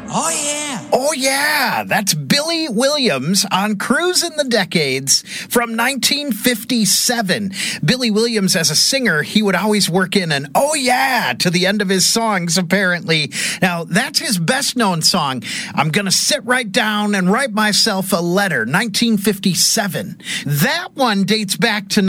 Oh, yeah. Oh, yeah. That's Billy Williams on Cruisin' the Decades from 1957. Billy Williams, as a singer, he would always work in an oh, yeah to the end of his songs, apparently. Now, that's his best-known song, I'm Gonna Sit Right Down and Write Myself a Letter, 1957. That one dates back to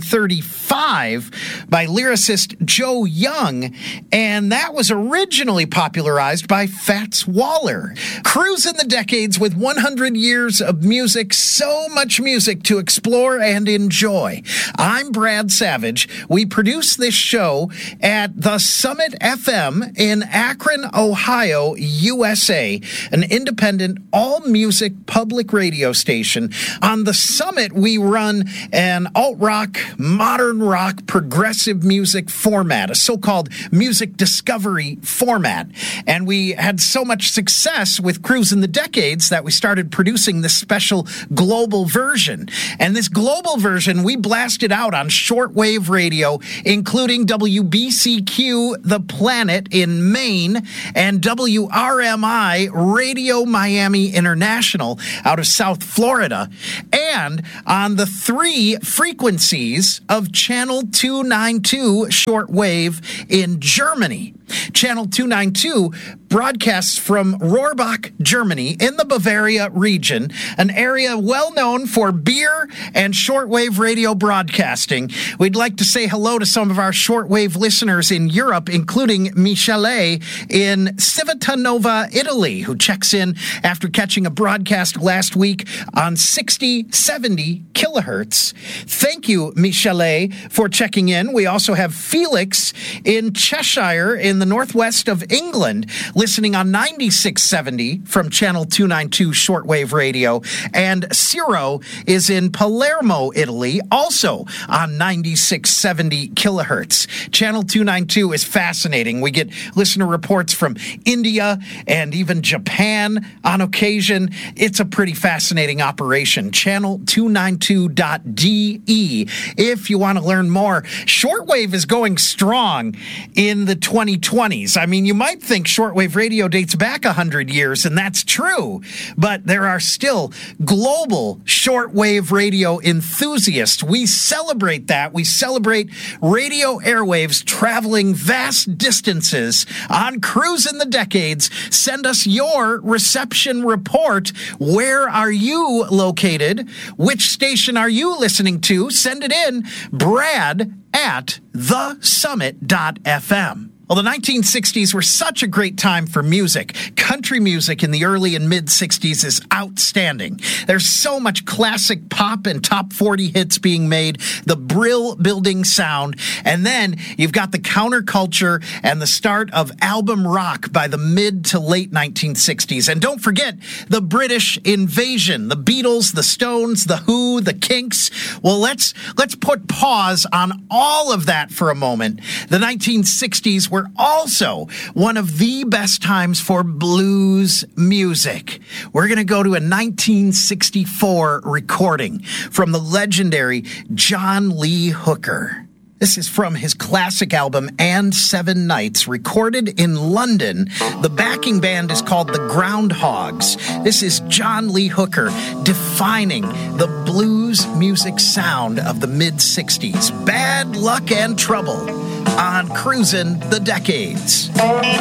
1935 by lyricist Joe Young, and that was originally popularized by Fats Waller. Cruisin' the Decades with 100 years of music, so much music to explore and enjoy. I'm Brad Savage. We produce this show at the Summit FM in Akron, Ohio, USA, an independent all-music public radio station. On the Summit, we run an alt-rock, modern rock, progressive music format, a so-called music discovery format. And we had so much success with Cruisin' the Decades that we started producing this special global version. And this global version, we blasted out on shortwave radio, including WBCQ The Planet in Maine and WRMI Radio Miami International out of South Florida, and on the 3 frequencies of Channel 292 shortwave in Germany. Channel 292 broadcasts from Rohrbach, Germany, in the Bavaria region, an area well known for beer and shortwave radio broadcasting. We'd like to say hello to some of our shortwave listeners in Europe, including Michele in Civitanova, Italy, who checks in after catching a broadcast last week on 6070 kilohertz. Thank you, Michele, for checking in. We also have Felix in Cheshire in the northwest of England, listening on 9670 from Channel 292 shortwave radio, and Ciro is in Palermo, Italy, also on 9670 kilohertz. Channel 292 is fascinating. We get listener reports from India and even Japan on occasion. It's a pretty fascinating operation. Channel292.de if you want to learn more. Shortwave is going strong in the 2020s. I mean, you might think shortwave radio dates back 100 years, and that's true, but there are still global shortwave radio enthusiasts. We celebrate that. We celebrate radio airwaves traveling vast distances on Cruisin' the Decades. Send us your reception report. Where are you located? Which station are you listening to? Send it in, brad@thesummit.fm. Well, the 1960s were such a great time for music. Country music in the early and mid-60s is outstanding. There's so much classic pop and top 40 hits being made, the Brill-building sound, and then you've got the counterculture and the start of album rock by the mid to late 1960s. And don't forget the British invasion, the Beatles, the Stones, the Who, the Kinks. Well, let's put pause on all of that for a moment. The 1960s were also one of the best times for blues music. We're going to go to a 1964 recording from the legendary John Lee Hooker. This is from his classic album, And Seven Nights, recorded in London. The backing band is called the Groundhogs. This is John Lee Hooker defining the blues music sound of the mid-60s. Bad Luck and Trouble on Cruisin' the Decades.